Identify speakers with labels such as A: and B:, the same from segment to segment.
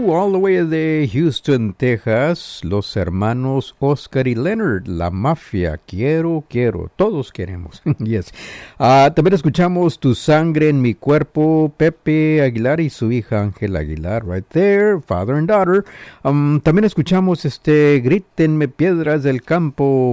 A: all the way de Houston, Texas, los hermanos Oscar y Leonard, la mafia, quiero, todos queremos, yes. También escuchamos Tu sangre en mi cuerpo, Pepe Aguilar y su hija Ángela Aguilar, right there, father and daughter. También escuchamos Grítenme piedras del campo,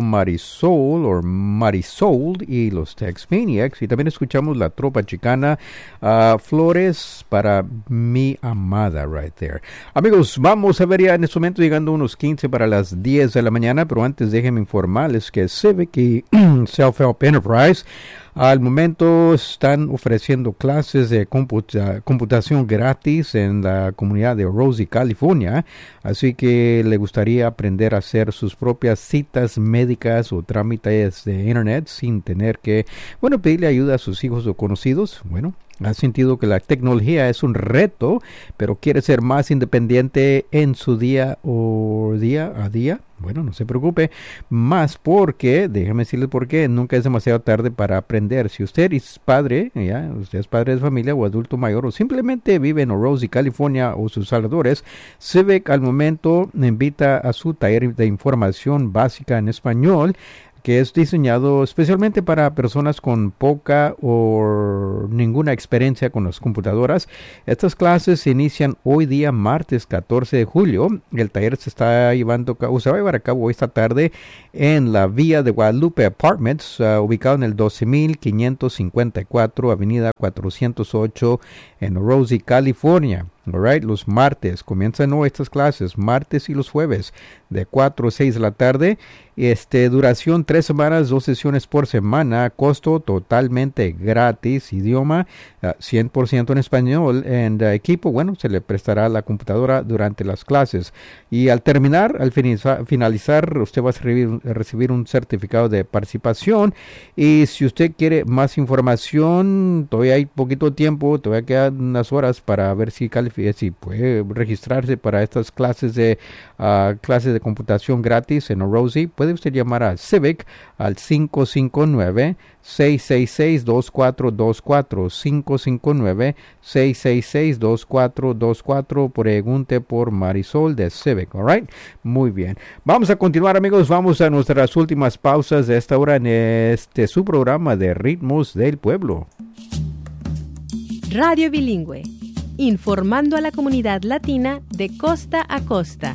A: Marisol y los Tex Maniacs, y también escuchamos La Tropa Chicana, Flores para mi amada, right there. Amigos, vamos a ver ya en este momento llegando unos 15 para las 10 de la mañana, pero antes déjenme informarles que Civic y Self-Help Enterprise al momento están ofreciendo clases de computación gratis en la comunidad de Rosie, California, así que le gustaría aprender a hacer sus propias citas médicas o trámites de internet sin tener que, pedirle ayuda a sus hijos o conocidos. Ha sentido que la tecnología es un reto, pero quiere ser más independiente en su día a día. No se preocupe más porque, déjame decirles por qué, nunca es demasiado tarde para aprender. Si usted es padre, usted es padre de familia o adulto mayor o simplemente vive en Rosie, California o sus alrededores, Civic al momento invita a su taller de información básica en español, que es diseñado especialmente para personas con poca o ninguna experiencia con las computadoras. Estas clases se inician hoy día, martes 14 de julio. El taller se va a llevar a cabo esta tarde en la Villa de Guadalupe Apartments, ubicado en el 12,554 Avenida 408 en Rosie, California. Alright, los martes comienzan hoy estas clases, martes y los jueves de 4 a 6 de la tarde. Duración 3 semanas, 2 sesiones por semana, costo totalmente gratis, idioma 100% en español, equipo, se le prestará la computadora durante las clases. Y al finalizar, usted va a recibir un certificado de participación. Y si usted quiere más información, todavía hay poquito tiempo, todavía quedan unas horas para ver si puede registrarse para estas clases de computación gratis en Rosie. Puede usted llamar a Civic al 559-666-2424, 559-666-2424. Pregunte por Marisol de Civic, alright. Muy bien. Vamos a continuar, amigos. Vamos a nuestras últimas pausas de esta hora en su programa de Ritmos del Pueblo.
B: Radio Bilingüe, informando a la comunidad latina de costa a costa.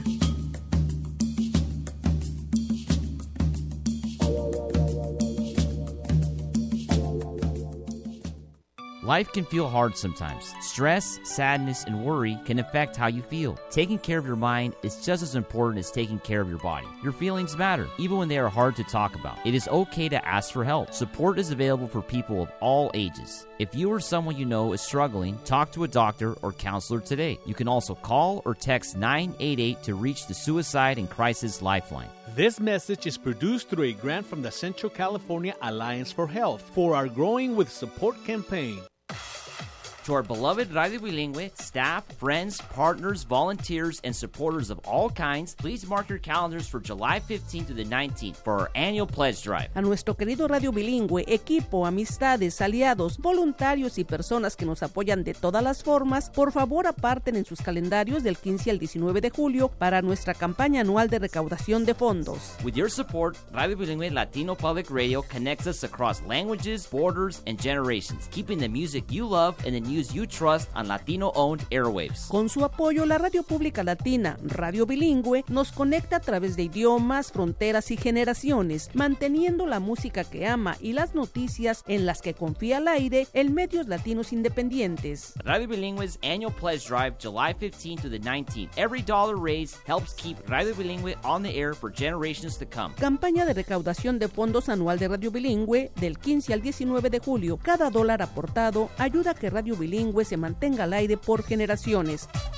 C: Life can feel hard sometimes. Stress, sadness, and worry can affect how you feel. Taking care of your mind is just as important as taking care of your body. Your feelings matter, even when they are hard to talk about. It is okay to ask for help. Support is available for people of all ages. If you or someone you know is struggling, talk to a doctor or counselor today. You can also call or text 988 to reach the Suicide and Crisis Lifeline.
D: This message is produced through a grant from the Central California Alliance for Health for our Growing with Support campaign.
C: To our beloved Radio Bilingüe staff, friends, partners, volunteers, and supporters of all kinds, please mark your calendars for July 15th to the 19th for our annual pledge drive.
E: A nuestro querido Radio Bilingüe, equipo, amistades, aliados, voluntarios y personas que nos apoyan de todas las formas, por favor aparten en sus calendarios del 15 al 19 de julio para nuestra campaña anual de recaudación de fondos.
C: With your support, Radio Bilingüe Latino Public Radio connects us across languages, borders, and generations, keeping the music you love and the news you trust on Latino-owned airwaves.
E: Con su apoyo, la radio pública latina, Radio Bilingüe, nos conecta a través de idiomas, fronteras y generaciones, manteniendo la música que ama y las noticias en las que confía al aire en medios latinos independientes.
C: Radio Bilingüe's annual pledge drive, July 15th to the 19th. Every dollar raised helps keep Radio Bilingüe on the air for generations to come.
E: Campaña de recaudación de fondos anual de Radio Bilingüe del 15 al 19 de julio. Cada dólar aportado ayuda a que Radio Bilingüe se mantenga al aire por generaciones.